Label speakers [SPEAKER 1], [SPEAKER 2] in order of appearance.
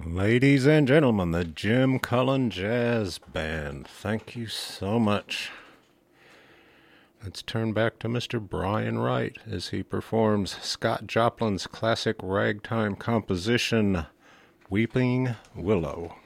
[SPEAKER 1] Ladies and gentlemen, the Jim Cullen Jazz Band. Thank you so much. Let's turn back to Mr. Brian Wright as he performs Scott Joplin's classic ragtime composition, Weeping Willow.